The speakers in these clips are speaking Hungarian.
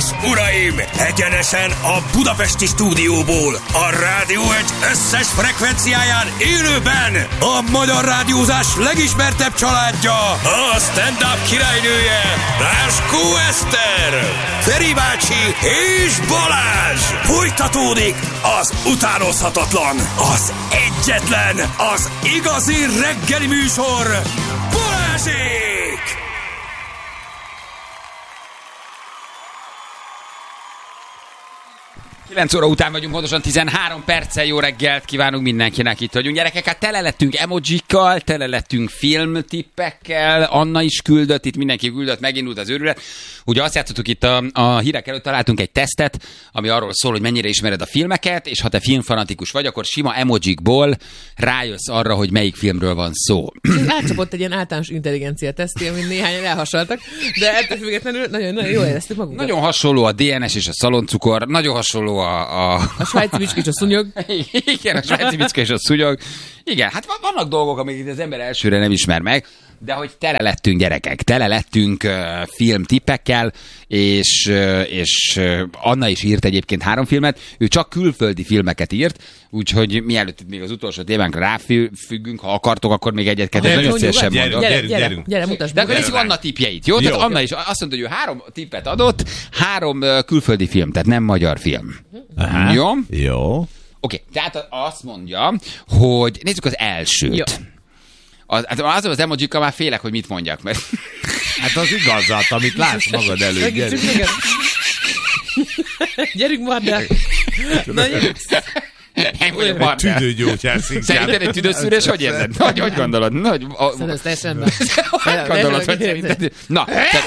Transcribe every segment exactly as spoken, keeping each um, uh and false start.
és uraim, egyenesen a budapesti stúdióból, a Rádió egy összes frekvenciáján élőben a magyar rádiózás legismertebb családja, a stand-up királynője, Láskó Eszter, Feri bácsi és Balázs. Folytatódik az utánozhatatlan, az egyetlen, az igazi reggeli műsor, Balázsék! kilenc óra után vagyunk, pontosan tizenhárom perccel. Jó reggelt kívánunk mindenkinek, itt vagyunk. Gyerekek, hát tele lettünk emojikkal, tele lettünk filmtippekkel, Anna is küldött, itt mindenki küldött, megindult az őrület. Ugye azt játszottuk itt a, a hírek előtt, találtunk egy tesztet, ami arról szól, hogy mennyire ismered a filmeket, és ha te filmfanatikus vagy, akkor sima emojikból rájössz arra, hogy melyik filmről van szó. Átcsapott egy ilyen általános intelligencia teszti, amin néhányan elhasaltak, de ettől függetlenül nagyon, nagyon jól éreztük magunkat. Nagyon hasonló a dé en es és a szaloncukor, nagyon hasonló a... A, a svájci bicska és a szúnyog. Igen, a svájci bicska és a szúnyog. Igen, hát vannak dolgok, amiket az ember elsőre nem ismer meg, de hogy tele lettünk gyerekek, tele lettünk uh, filmtippekkel, és, uh, és uh, Anna is írt egyébként három filmet, ő csak külföldi filmeket írt, úgyhogy mielőtt még az utolsó témánkra ráfüggünk, ha akartok, akkor még egyet-kettőt nagyon szívesen mondok. Gyere, gyere, gyere, gyere, mutasd. De akkor nézzük Anna tippjeit, jó? jó? Tehát Anna is azt mondta, hogy ő három tippet adott, három uh, külföldi film, tehát nem magyar film. Aha. Jó? Jó. Oké, okay, tehát azt mondja, hogy nézzük az elsőt. Jó. Az, az az emojikkal már félek, hogy mit mondjak, mert... Hát az igazat, amit látsz magad előtt. Gyerünk, gyerünk Mardel. Na, gyerünk. Tüdőgyógyász inkább. Szerinted egy tüdőszűrés, hogy érzed? Hogy, hogy gondolod? Hogy, a... Szerintem teljesen nem. Hogy gondolod, hogy szerinted... Na,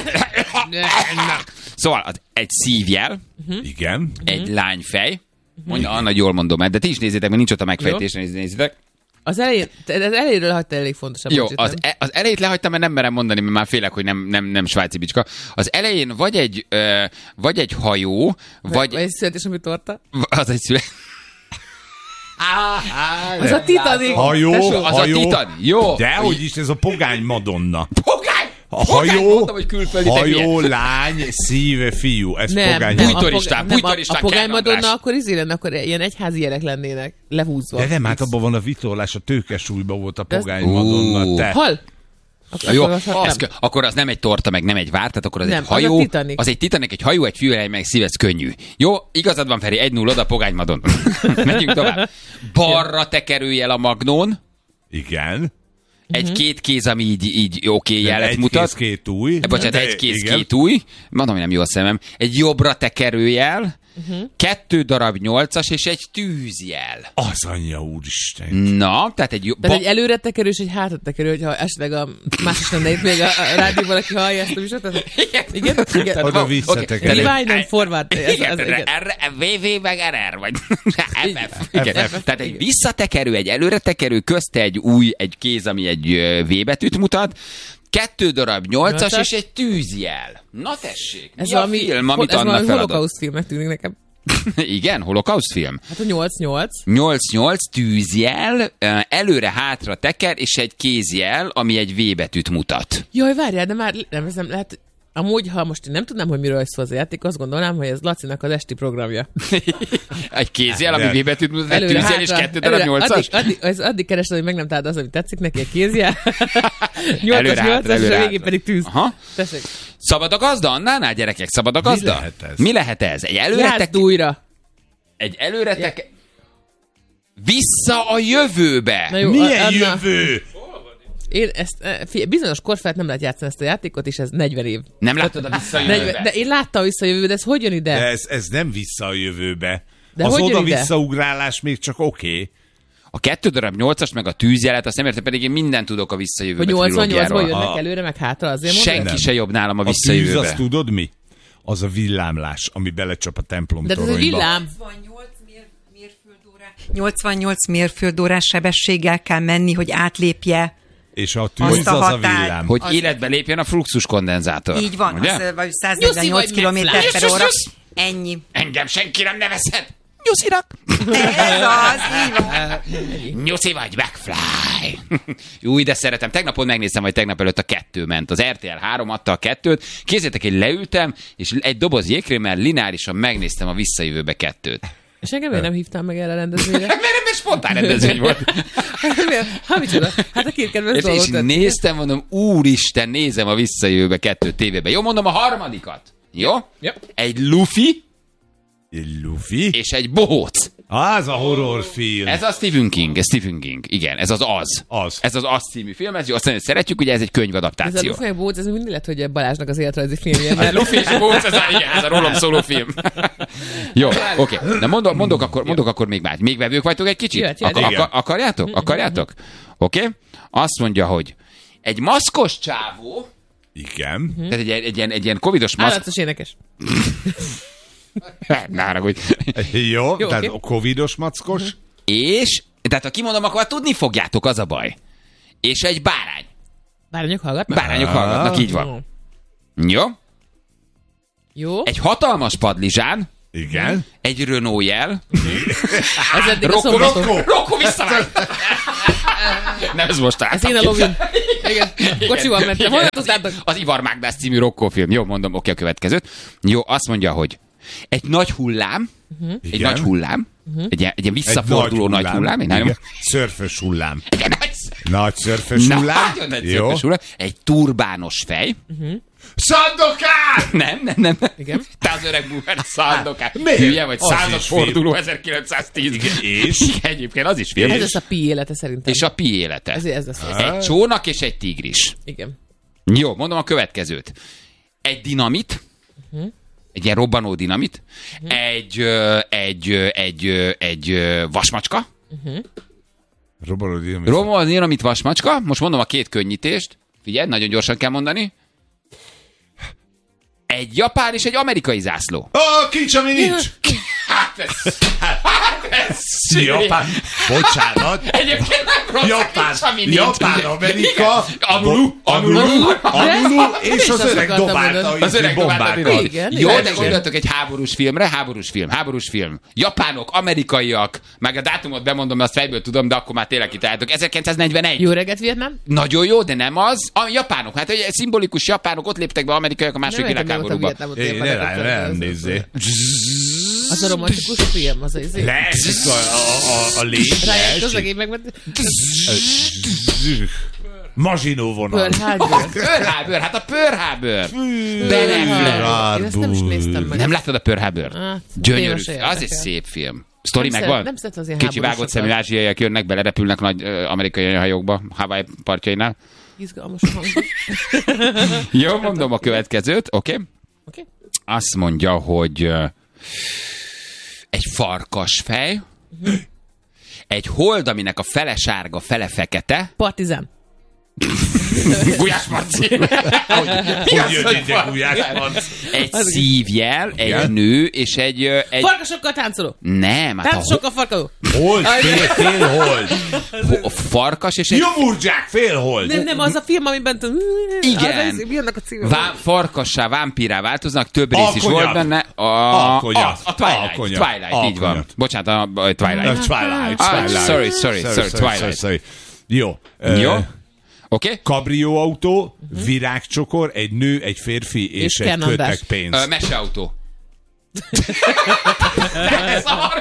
szóval az egy szívjel. Igen. Egy lányfej. Mondja, Anna, jól mondom, de ti is nézzétek, mert nincs ott a megfejtés, nézzétek. Az elején, az elejéről lehagyta elég fontos. Jó, az, e, az elejét lehagytam, mert nem merem mondani, mert már félek, hogy nem, nem, nem svájci bicska. Az elején vagy egy, ö, vagy egy hajó, vagy... Vagy egy születésnapú torta. Az egy szület... Ah, az a Titanic. Hajó, Tesó, az hajó. a Titanic. Jó. Dehogy is, ez a pogány Madonna. Pogány! A hajó, mondtam, hogy külföldi, hajó, lány, szíve, fiú. Ez nem, pogány. Nem, Bújtoristán, a, bújtoristán. A pogány Madonna akkor izé lenne, akkor ilyen egyházi jelek lennének, lehúzva. De nem, hát abban van a vitorlás, a tőkesúlyban volt a pogány Madonna. Te. Hal! Akkor, jó, az, az, akkor az nem egy torta, meg nem egy vár, tehát akkor az nem, egy hajó. Az, az egy Titanic, egy hajó, egy fűelej, meg szív, ez könnyű. Jó, igazad van, Feri, egy null oda, pogány Madonna. Menjünk tovább. Balra tekerőjel a magnón. Igen. Egy uh-huh. két kéz, ami így, így oké okay, jelet egy mutat. Egy kéz, két új. E, bocsánat, egy kéz, igen. két új. Mondom, hogy nem jó a szemem. Egy jobbra tekerőjel, uh-huh. kettő darab nyolcas és egy tűzjel. Az anyja úristen. Na, tehát egy... Ba- tehát egy előre tekerő és egy hátra tekerő, hogyha esetleg a más is lenne itt még a, a rádióban, aki hallja ezt a műsort. Igen, igen. igen. Oda visszatekerő. Rewind and forward. Igen, vé vé meg er er, vagy ef ef. Igen. Tehát egy visszatekerő, egy előre tekerő, közte egy új, egy kéz, ami egy V betűt mutat, kettő darab nyolcas és egy tűzjel. Na tessék, mi ez a valami, film, amit ez Anna feladott? Ez holokauszt filmnek tűnik nekem. Igen, holokauszt film. Hát a nyolc nyolc. nyolc nyolc tűzjel, előre-hátra teker, és egy kézjel, ami egy V betűt mutat. Jaj, várjál, de már nem, ez nem lehet... Amúgy, ha most én nem tudnám, hogy miről szól az játék, azt gondolnám, hogy ez Lacinak az esti programja. Egy kézjel, ami V betűt mutat, egy tűzjel és kettő darab nyolcas? Addig, addig, addig keresed, hogy meg nem találod az, ami tetszik neki, egy kézjel. nyolcas, nyolcas, és a végén pedig tűz. Aha. Tessék. Szabad a gazda? Annál, gyerekek, szabad a gazda? Mi lehet ez? Mi lehet ez? Egy előretek... újra. Egy előretek... Ja. Vissza a jövőbe! Jó, milyen Anna... jövő? Én ezt, figyelj, bizonyos kor felett nem lehet játszani ezt a játékot, és ez negyven év. Nem láttad a Vissza a jövőbe? De én láttam a Vissza a jövőbe, de ez hogy jön ide? De ez, ez nem Vissza a jövőbe. De az oda-visszaugrálás még csak oké. Okay. A kettő darab nyolcas, meg a tűzjelet, azt nem értem, pedig én mindent tudok a Vissza a jövőbe trilógiáról. Hogy nyolcvannyolcból jönnek a... előre, meg hátra, azért mondom? Senki nem. se jobb nálam a Vissza a jövőbe. A tűz, azt tudod mi? Az a villámlás, ami belecsap a templom de toronyba. De ez a villám. nyolcvannyolc mérföldórás sebességgel kell menni, hogy átlépje. És a tűz az a, az a villám. Hogy az... életbe lépjen a fluxus kondenzátor. Így van, ugye? Az vagy száznegyvennyolc kilométer per óra. Ennyi. Engem senki nem nevezhet. Nyuszinak! Ez az, így van. Nyuszi vagy, McFly! Új, de szeretem. Tegnapon megnéztem, hogy tegnap előtt a kettő ment. Az er té el három adta a kettőt. Képzeljétek, én leültem, és egy doboz jégkrémmel lineárisan megnéztem a Visszajövőbe kettőt. És engem miért nem hívtam meg erre a rendezvényre? Mert nem spontán rendezvény volt. Ha micsoda? Hát a két kedvenc És, dolgot és tett. néztem, mondom, úristen, nézem a Visszajövőbe kettő tévében. Jó, mondom a harmadikat. Jó? Ja. Egy lufi Egy lufi? és egy bohóc. Az a horrorfilm. Ez a Stephen King, ez Stephen King. Igen, ez az Az. Az. Ez az Az című film, ez jó, azt nagyon szeretjük, ugye ez egy Ez a könyvadaptáció. Luffy meg Bóc, ez mindig lehet, hogy Balázsnak az életrajzi filmje. Ez Mert Luffy és Bohóc, ez a, igen, ez a rólam szóló film. Jó, oké. Okay. Na mondok, mondok, akkor, mondok akkor még más. Még vevők vagytok egy kicsit? Jöhet, jöhet. Ak- Igen. ak- akarjátok? Akarjátok? Oké? Okay? Azt mondja, hogy egy maszkos csávó, Igen. Hm? tehát egy, egy, ilyen, egy ilyen covidos maszk... állatos énekes. Ne haragudj. Jó, Jó, tehát oké. a covidos mackos. És, tehát ha kimondom, akkor tudni fogjátok, az a baj. És egy bárány. Bárányok hallgatnak? Bárányok hallgatnak, így van. Jó? Jó. Egy hatalmas padlizsán, Igen. egy Renault jel. Ez eddig a Rokko, szombaton. Rokko, Rokko visszamegy! Nem, ez most Ez én a lovin. Igen. Kocsival mentem. Honnan tudtátok? Az Ivar Mágdász című Rokko film. Jó, mondom, oké, a következőt. Jó, azt mondja, hogy egy nagy hullám, egy Igen. nagy hullám, egy ilyen, egy ilyen visszaforduló nagy hullám, egy nagyon, Igen. Szörfös hullám. egy ilyen nagy, Nagy szörfös na, hullám. nagyon nagy Jó. szörfös hullám, egy turbános fej. Szandokán! Nem, nem, nem. Igen. Te az öreg búver, Szandokán. Miért? Hülye vagy, Az százas is film. forduló ezerkilencszáztíz. Igen, és? Igen, egyébként az is film. Ez lesz a pi élete szerintem. És a pi élete. Ez, ez lesz az. Egy csónak és egy tigris. Igen. Jó, mondom a következőt. Egy dinamit, uh-huh. egy ilyen robbanó dinamit, uh-huh. egy, ö, egy, ö, egy, ö, egy ö, vasmacska, Robbanó dinamit. robbanó dinamit vasmacska, most mondom a két könnyítést, figyelj, nagyon gyorsan kell mondani. Egy japán és egy amerikai zászló. Ó, kincs, ami nincs! Hát ez... Hát ez... Japán. Bocsánat. Egyébként nem rossz, Japán, nincs, ami nincs. Japán, Amerika, Amulu, Amulu, Amulu, Amulu, és is az azt öreg akartam dobálta mondani. Az öreg dobálta bombákat. Igen, Jó, igen, de igen. gondoltok egy háborús filmre, háborús film, háborús film. Japánok, amerikaiak, meg a dátumot bemondom, azt fejből tudom, de akkor már tényleg kitaláltok. ezerkilencszáznegyvenegy. Jó reggelt, Vietnám? Nagyon jó, de nem az. A japánok, hát egy szimbolikus japánok, ott léptek be amerikaiak a második Nem értem, világháborúba. mióta Vietnámot Én értem, ne de- rá, nem nézzé. Az a romantikus film, az az izé. Lesz, a, a, a, a légy. Rájött az egész meg, mert Mazsinó vonal. Pearl Harbor. Pearl Harbor, hát a Pearl Harbor. Pearl Harbor. Én ezt nem is néztem meg. Nem láttad a Pearl Harbor? Hát, Gyönyörű. téma se film. Az egy érdekel. szép film. Sztori Nem megvan? szeret- nem szeret az ilyen Kicsi vágott háborúsokat. szemű ázsiaiak jönnek, belerepülnek nagy ö, amerikai hajókba, Hawaii partjainál. Izgalmas hangos. Jó, mondom a következőt, oké? Okay? Oké? Azt mondja, hogy ö, egy farkasfej, egy hold, aminek a fele sárga, fele fekete, Partizán. Gulyás Marci, Hogy jön ide Gulyás Marci? egy szívjel, egy Igen. nő, és egy... ö, egy Farkasokkal táncoló. nem, hát a, Táncosokkal farkadó. Hold, fél, fél hold. ho- a farkas és egy Nyomurdzsák, fél hold. Nem, nem, az a film, amiben... Igen. Az, mi annak a címe? Vá- farkassá, vámpírá változnak, több rész is Alkonyak. volt benne. A, Alkonyak. a, a Twilight, Alkonyak. Twilight, így van. Alkonyak. Bocsánat, a, a A Twilight. Twilight, Ah, Twilight. sorry, sorry, sorry, Twilight. sorry. Jó. Jó? Ö, Oké? Kabrióautó, virágcsokor, egy nő, egy férfi és, És egy Ken András. kötek pénz. Ö, Meseautó. Ez a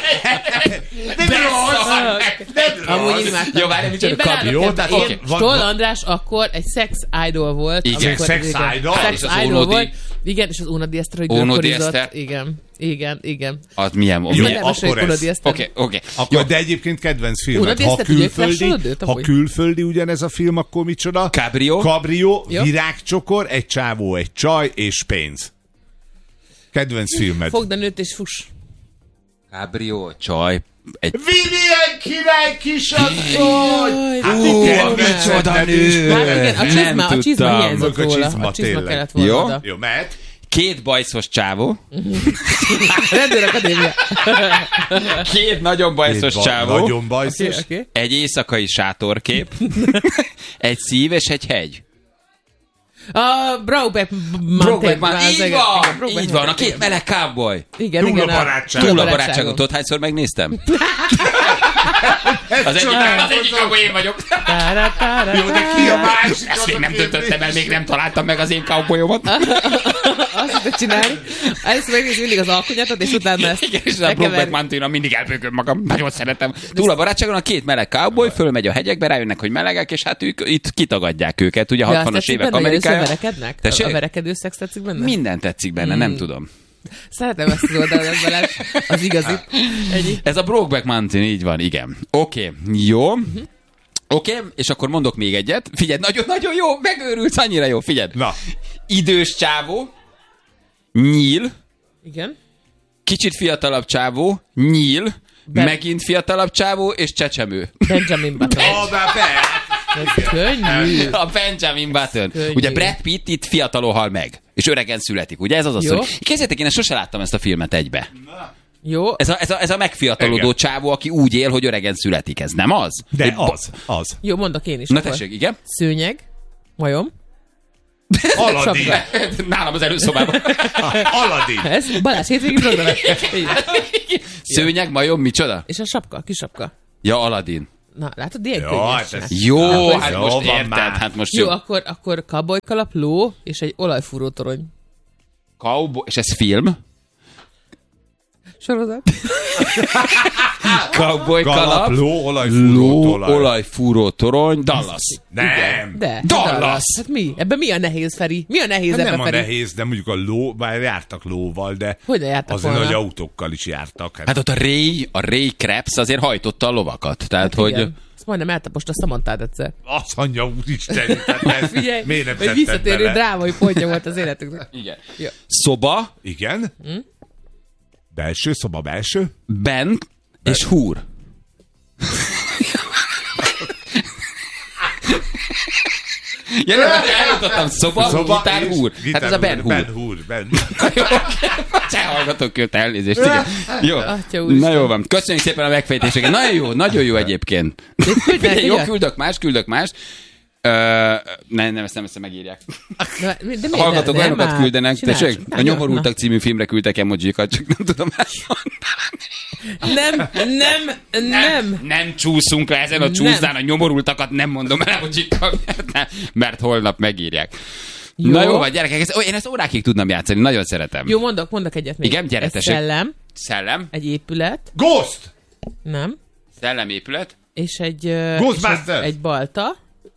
Amúgy imádtam. Jó, várj, micsoda Én belállok kabrió, ebbe. tehát Igen, oké, van- Stoll van- András akkor egy sex idol volt. Igen, amikor- sex igen, idol. Sex És az idol Ónodi. volt. Igen, és az Ónodi Eszter, hogy Ónodi görkorizott. Eszter. Igen, igen, igen. Az milyen Jó, volt? Meg elmeséljük akkor ez. Ónodi Eszter. Oké, oké. Akkor, de egyébként kedvenc filmet. Unod, Ha ezt te tudod, külföldi, flasholod őt, ha amúgy? külföldi ugyanez a film, akkor micsoda? Cabrio. Kabrió, Jó. virágcsokor, egy csávó, egy csaj és pénz. Kedvenc filmed. Fogd a nőt és fuss. Cabrio, csaj. Egy... Vivian király kisasszony! Hát Ú, igen, micsoda nő! nő! Hát igen, a Nem csizma, a csizma tudtam. hiányzott A róla. csizma, A csizma tényleg. kellett volna Jó. oda. Jó, mehet. Két bajszos csávó. Rendőr akadémia. Két nagyon bajszos Két ba- csávó. Nagyon bajszos. Oké, oké. Egy éjszakai sátorkép. Egy szív és egy hegy. A Brokeback Brokeback Mountain. Mountain, így van, így van, a két meleg cowboy. Igen, Túl igen. a barátság. Túl a barátságon, tudod, hányszor megnéztem? Az egyik, az egyik cowboy én vagyok. Jó, de ki a másik? Ezt még nem döntöttem el, még nem találtam meg az én cowboyomat. Azt tudod csinálni. Először megnézni mindig az alkonyatot, és utána ezt Igen, és a Brokeback Mountain-on mindig elbőgöm magam. Nagyon szeretem. Túl a barátságon a két meleg cowboy fölmegy a hegyekbe, rájönnek, hogy melegek, és hát ők itt kitagadják őket. Ugye hatvanas évek Amerikája. Verekednek? Tessék? A verekedő szex tetszik benne? Minden tetszik benne, nem tudom. Szeretem ezt az oldalon, Balázs. Az igazi. Ennyi. Ez a Brokeback Mountain, így van, igen. Oké, okay, jó. Oké, okay, és akkor mondok még egyet. Figyeld, nagyon-nagyon jó, megőrülsz, annyira jó, figyeld. Na. Idős csávó, nyíl, Igen. kicsit fiatalabb csávó, nyíl, Ben- megint fiatalabb csávó, és csecsemő. Benjamin Button. Ó, de be! Ez könnyű. A Benjamin Button. Könnyű. Ugye Brad Pitt itt fiatalon hal meg, és öregen születik. Ugye ez az a Jó. szó. Kezdjétek, én ezt sose láttam ezt a filmet egybe. Jó. Ez a, ez a, ez a megfiatalodó Igen. csávó, aki úgy él, hogy öregen születik. Ez nem az? De Egy ba- az, az. Jó, mondok én is. Na akkor. tessék, igen. Szőnyeg. Majom. Aladin. Sapka. Nálam az előszobában. Aladin. Ez Balázs hétvégi program. Szőnyeg, majom, micsoda? És a sapka, kis sapka. Ja, Aladdin. Na, látod, ilyen Jó, könnyes. hát ez- Jó, Na, hát jó most van érted, már. hát most Jó, jó. akkor, akkor cowboykalap, ló és egy olajfúró torony. Cowboy, és ez film? Sorozat. Cowboy kalap, Galapló, olajfúró, ló, olaj. olajfúró torony, Dallas. Nem. De. Dallas. Hát mi? Ebben mi a nehéz, Feri? Mi a nehéz Hát ebben, nem a Feri? nehéz, de mondjuk a ló, bár jártak lóval, de Hogy ne jártak azért volna? nagy autókkal is jártak. Hát, Hát ott a Ray, a Ray Krebs azért hajtotta a lovakat. Tehát, hogy... Igen. Ezt majdnem eltaposta Samantát egyszer. az anyja úristen, tehát ez Figyelj, miért nem hogy tetted visszatérő bele? drámai pontja volt az életünknek. Igen. Jó. Szoba, Igen? Hm? Belső, szoba belső? bent és húr. Ja, nem, eljutottam szoba, szoba gitár, húr. Hát ez a Ben Húr. Ben Húr, Ben Se hallgatok őt, elnézést. Igen. Jó. Atya úristen. Na jó van. Köszönjük szépen a megfejtéseket. Nagyon jó, nagyon jó egyébként. Figyelj, jó, küldök más, küldök más. Ö, nem, nem, ezt nem, ezt megírják. De, de miért A hallgatók nem? olyanokat már? küldenek, Csináld tessék? csak. A Nyomorultak című filmre küldtek emojikat, csak nem tudom elmondani. Nem, nem, nem. Nem csúszunk le ezen a csúszdán, a nyomorultakat nem mondom el emojikkal, mert, mert holnap megírják. Jó. Na jó van, gyerekek, ezt, ó, én ezt órákig tudnam játszani, nagyon szeretem. Jó, mondok, mondok egyet még. Igen, gyere, Ez tessék. szellem, Szellem, egy épület, Ghost! nem, szellem, épület, és egy, ö, és Ghostbusters! egy, egy balta,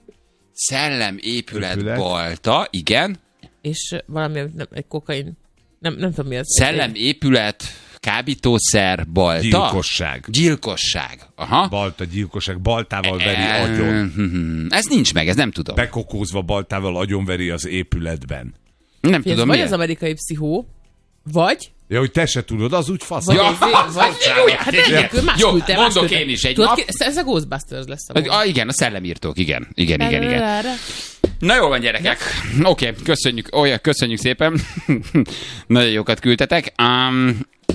szellem, épület, Épület. balta, igen. és valami, nem, egy kokain, nem, nem tudom mi az. Szellem, épület, kábítószer, balta. Gyilkosság. Gyilkosság. Aha. Balta gyilkosság, baltával veri Eh, agyon. mhm. Ez nincs meg, ez nem tudom. Bekokózva baltával agyonveri az épületben. Nem Ez tudom, vagy mi az amerikai pszichó, vagy... Ja, hogy te se tudod, az úgy fasz. Vagy Ja, egy vé- vagy, jó, hát igen. egyébként más Jó, küldte, más mondok küldte. én is egy Tudod, nap. ki- Ez a Ghostbusters lesz a Ah, igen, a szellemírtók, igen. Igen, igen, igen. Na jó van, gyerekek. Oké, okay, köszönjük, olyan, köszönjük szépen. Nagyon jókat küldtetek. Um,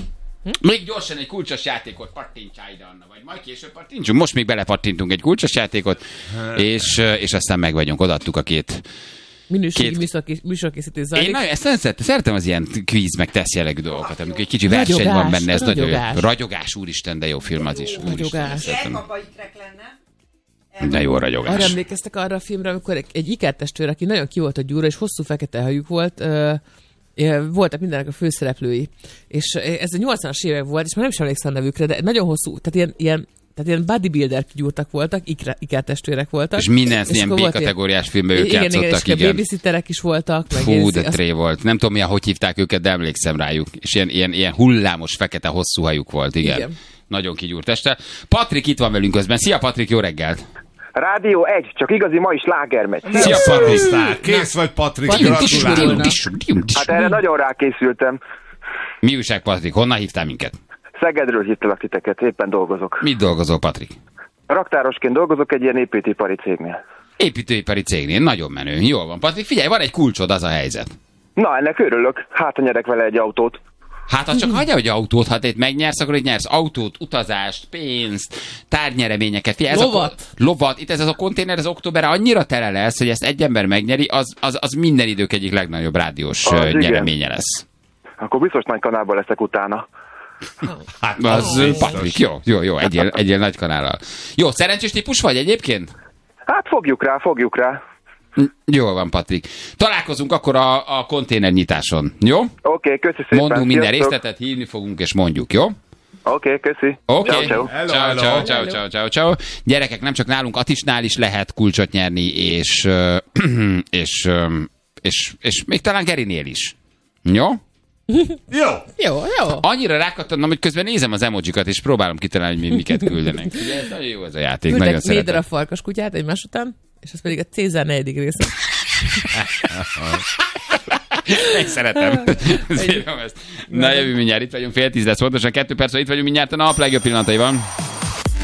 még gyorsan egy kulcsos játékot pattintsál ide, Anna, vagy majd később pattintsunk. Most még belepattintunk egy kulcsos játékot, és, és aztán meg vagyunk, odaadtuk a két. Minőségi Két- műsorkés- műsorkészítés Én zajlik. nagyon, ezt nagyon szeretem, szeretem az ilyen kvíz, meg tesz jellegű dolgokat, amikor egy kicsi verseny Ragyogás, van benne, ez nagyon jó. ragyogás. Ragyogás, úristen, de jó film az is. Úristen, Ragyogás. szeretem. Gyermapa ikrek lenne. De jó Arra ragyogás. emlékeztek arra a filmre, amikor egy, egy ikertestvér, aki nagyon ki volt a gyúra, és hosszú fekete hajuk volt, ö, ö, voltak mindenek a főszereplői. És ö, ez a nyolcvanas évek volt, és már nem is emlékszem a nevükre, de nagyon hosszú, tehát ilyen, ilyen tehát ilyen bodybuilder gyúrtak voltak, ikre, ikertestvérek voltak. És minden ilyen akkor volt B-kategóriás filmben ők igen, igen, játszottak, és igen. babysitterek is voltak. Meg Fú, ilyen- de azt- tré volt. Nem tudom, milyen, hogy hívták őket, de emlékszem rájuk. És ilyen, ilyen, ilyen hullámos, fekete, hosszú hajuk volt, igen. Igen. Nagyon kigyúrt teste. Patrik itt van velünk közben. Szia, Patrik, jó reggelt! Rádió egy, csak igazi ma is sláger megy. Szia, Patrik! Kész vagy, Patrik, Patrik, gratulálok. Hát erre nagyon rákészültem. Mi újság, Patrik? Honnan hívtál minket? Szegedről hívtalak titeket, éppen dolgozok. Mit dolgozol, Patrik? Raktárosként dolgozok egy ilyen építőipari cégnél. Építőipari cégnél. Nagyon menő. Jól van, Patrik. Figyelj, van egy kulcsod, az a helyzet. Na, ennek örülök. Hát, ha nyerek vele egy autót. Hát ha csak hagyja, hogy autót, ha te itt megnyersz, akkor itt nyersz autót, utazást, pénzt, tárnyereményeket. Fia, ez Lovat. A, lovat. Itt ez az a konténer, az októberre annyira tele lesz, hogy ezt egy ember megnyeri, az, az, az minden idők egyik legnagyobb rádiós Az uh, igen. nyereménye lesz. Akkor biztos nagy kanálban leszek utána. Hát Az biztos. Patrik, jó, jó, jó, egyél, egyél nagy kanállal. Jó, szerencsés típus vagy egyébként? Hát fogjuk rá, fogjuk rá. Jól van, Patrik. Találkozunk akkor a, a konténernyitáson, jó? Oké, okay, köszi szépen. Mondunk minden Sziasztok. részletet, hívni fogunk és mondjuk, jó? Oké, okay, köszi. Oké. Ciao, ciao. Hello, Ciao, hello. ciao, ciao, ciao, ciao, ciao. Gyerekek, nem csak nálunk, Atisnál is lehet kulcsot nyerni, és, ö, és, ö, és, és még talán Gerinél is. Jó? Jó. Jó, jó. Annyira rákattannom, hogy közben nézem az emojikat, és próbálom kitalálni, hogy mi- miket küldenek. Ugye, ez nagyon jó ez a játék, nagyon Küldtek négy szeretem. darab farkas kutyát egymás után, és ez pedig a Cézár negyedik része. Én szeretem. Szívom ezt. Na jövő mindjárt, itt vagyunk fél tíz lesz, pontosan kettő perc, itt vagyunk mindjárt a nap legjobb pillanataiban.